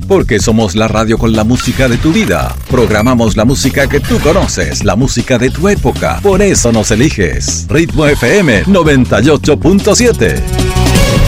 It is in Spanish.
Porque somos la radio con la música de tu vida. Programamos la música que tú conoces, la música de tu época. Por eso nos eliges. Ritmo FM 98.7.